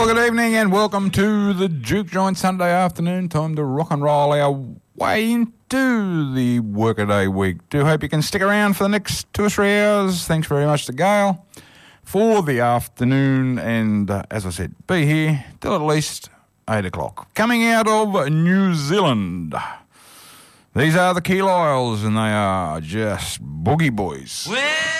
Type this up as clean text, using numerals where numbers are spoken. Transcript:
Well, good evening and welcome to the Juke Joint Sunday afternoon. Time to rock and roll our way into the workaday week. Do hope you can stick around for the next 2 or 3 hours. Thanks very much to Gail for the afternoon. And as I said, be here till at least 8 o'clock. Coming out of New Zealand, these are the Key Lyles and they are just boogie boys. Well,